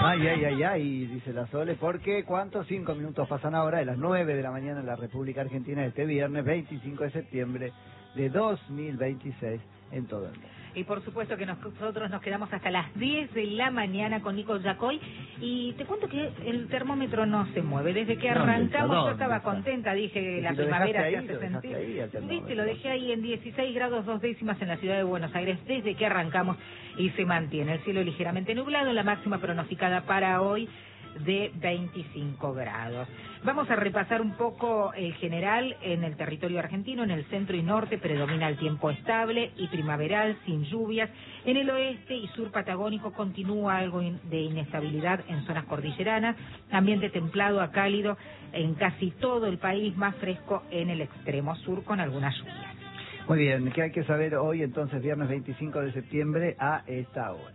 Ay, ay, ay, ay, dice la Sole, porque ¿cuántos? 5 minutos pasan ahora de las 9 de la mañana en la República Argentina este viernes 25 de septiembre de 2026 en todo el mundo. Y por supuesto que nosotros nos quedamos hasta las 10 de la mañana con Nico Yacoy. Y te cuento que el termómetro no se mueve. Desde que arrancamos yo estaba contenta, dije que la primavera se hace sentir. Viste, lo dejé ahí en 16 grados 2 décimas en la ciudad de Buenos Aires desde que arrancamos y se mantiene. El cielo ligeramente nublado, la máxima pronosticada para hoy de 25 grados. Vamos a repasar un poco el general en el territorio argentino. En el centro y norte predomina el tiempo estable y primaveral, sin lluvias. En el oeste y sur patagónico continúa algo de inestabilidad en zonas cordilleranas. Ambiente templado a cálido en casi todo el país, más fresco en el extremo sur con algunas lluvias. Muy bien, ¿qué hay que saber hoy entonces, viernes 25 de septiembre a esta hora?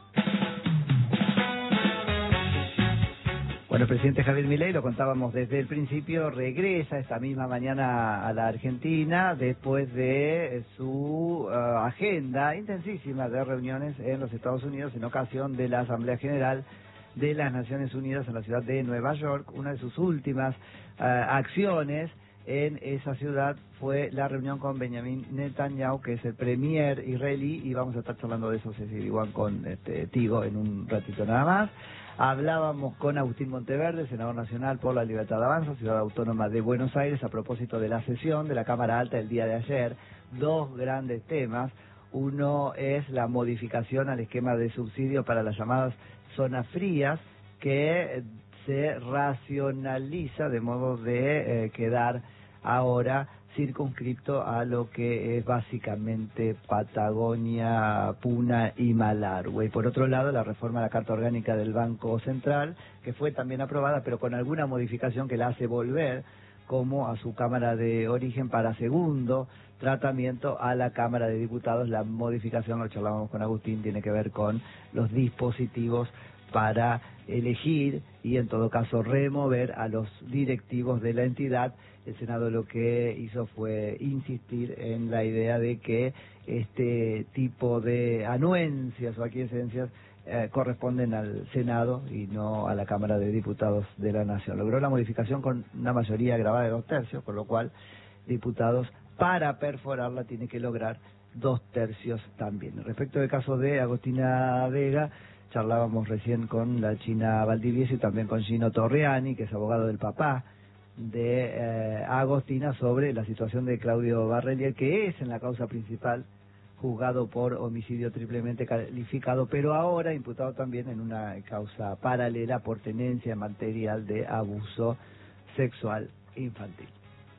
Bueno, el presidente Javier Milei, lo contábamos desde el principio, regresa esta misma mañana a la Argentina después de su agenda intensísima de reuniones en los Estados Unidos en ocasión de la Asamblea General de las Naciones Unidas en la ciudad de Nueva York. Una de sus últimas acciones en esa ciudad fue la reunión con Benjamin Netanyahu, que es el premier israelí, y vamos a estar charlando de eso, Cecilia, igual con Tigo en un ratito nada más. Hablábamos con Agustín Monteverde, senador nacional por la Libertad de Avanza, Ciudad Autónoma de Buenos Aires, a propósito de la sesión de la Cámara Alta el día de ayer. Dos grandes temas. Uno es la modificación al esquema de subsidio para las llamadas zonas frías, que se racionaliza de modo de quedar ahora circunscripto a lo que es básicamente Patagonia, Puna y Malargüe. Y por otro lado, la reforma a la Carta Orgánica del Banco Central, que fue también aprobada, pero con alguna modificación que la hace volver como a su Cámara de origen para segundo tratamiento a la Cámara de Diputados. La modificación, lo charlábamos con Agustín, tiene que ver con los dispositivos para elegir y en todo caso remover a los directivos de la entidad. El Senado lo que hizo fue insistir en la idea de que este tipo de anuencias o aquiescencias corresponden al Senado y no a la Cámara de Diputados de la Nación. Logró la modificación con una mayoría agravada de 2/3, por lo cual diputados, para perforarla, tiene que lograr 2/3 también. Respecto del caso de Agostina Vega, charlábamos recién con la China Valdivieso y también con Gino Torriani, que es abogado del papá de Agostina, sobre la situación de Claudio Barrelier, que es en la causa principal juzgado por homicidio triplemente calificado, pero ahora imputado también en una causa paralela por tenencia material de abuso sexual infantil.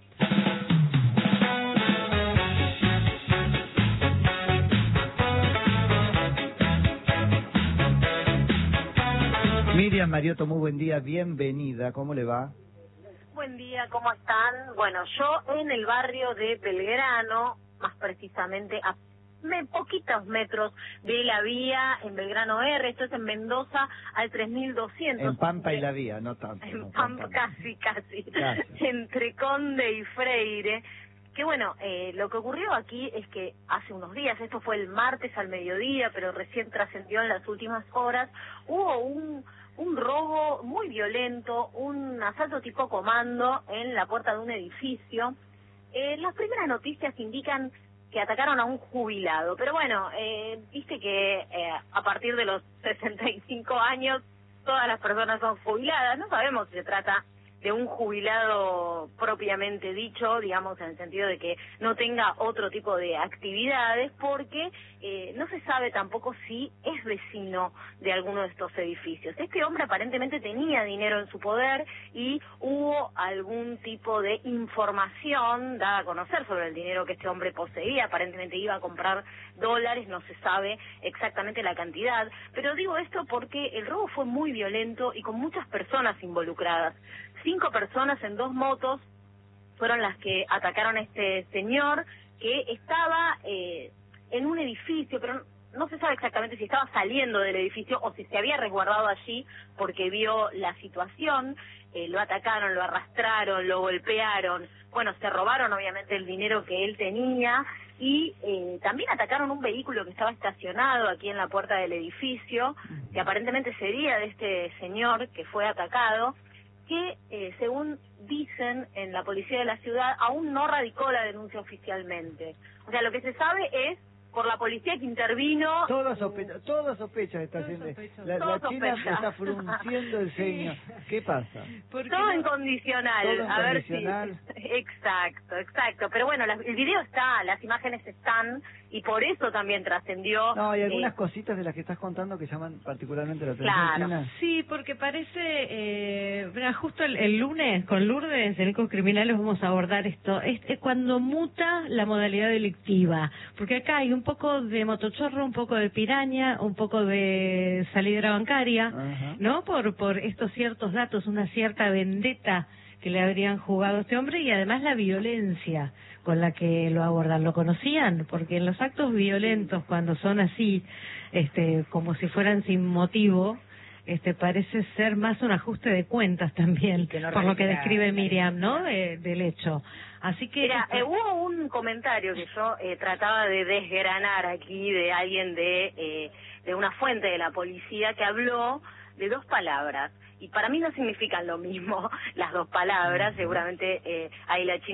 Miriam Mariotto, muy buen día, bienvenida, ¿cómo le va? Buen día, ¿cómo están? Bueno, yo en el barrio de Belgrano, más precisamente a poquitos metros de la vía en Belgrano R, esto es en Mendoza al 3200. En Pampa y la vía, no tanto. En no, Pampa, casi, entre Conde y Freire. Que bueno, lo que ocurrió aquí es que hace unos días, esto fue el martes al mediodía, pero recién trascendió en las últimas horas, hubo un robo muy violento, un asalto tipo comando en la puerta de un edificio. Las primeras noticias indican que atacaron a un jubilado, pero bueno, viste que a partir de los 65 años todas las personas son jubiladas, no sabemos si se trata de un jubilado propiamente dicho, digamos, en el sentido de que no tenga otro tipo de actividades, porque no se sabe tampoco si es vecino de alguno de estos edificios. Este hombre aparentemente tenía dinero en su poder y hubo algún tipo de información dada a conocer sobre el dinero que este hombre poseía. Aparentemente iba a comprar dólares, no se sabe exactamente la cantidad, pero digo esto porque el robo fue muy violento y con muchas personas involucradas. 5 personas en 2 motos fueron las que atacaron a este señor, que estaba en un edificio, pero no se sabe exactamente si estaba saliendo del edificio o si se había resguardado allí porque vio la situación. Lo atacaron, lo arrastraron, lo golpearon, bueno, se robaron obviamente el dinero que él tenía y también atacaron un vehículo que estaba estacionado aquí en la puerta del edificio, que aparentemente sería de este señor que fue atacado, que según dicen en la policía de la ciudad aún no radicó la denuncia oficialmente. O sea, lo que se sabe es por la policía que intervino. Todo sospecha está haciendo. La China está frunciendo el ceño. ¿Qué pasa? Todo incondicional. Todo a incondicional. ver si. Exacto. Pero bueno, el video está, las imágenes están, y por eso también trascendió. No, hay algunas cositas de las que estás contando que llaman particularmente la atención. Claro. China. Sí, porque parece, justo el lunes con Lourdes, en Ecos Criminales, vamos a abordar esto. Es cuando muta la modalidad delictiva, porque acá hay un poco de motochorro, un poco de piraña, un poco de salidera bancaria, ¿no? Por estos ciertos datos, una cierta vendetta que le habrían jugado a este hombre, y además la violencia con la que lo abordan. ¿Lo conocían? Porque en los actos violentos, cuando son así, como si fueran sin motivo, parece ser más un ajuste de cuentas también, no por lo que describe Miriam, ¿no? Del hecho. Así que... Mira, hubo un comentario que yo trataba de desgranar aquí de alguien de una fuente de la policía que habló de dos palabras. Y para mí no significan lo mismo las dos palabras, seguramente ahí la China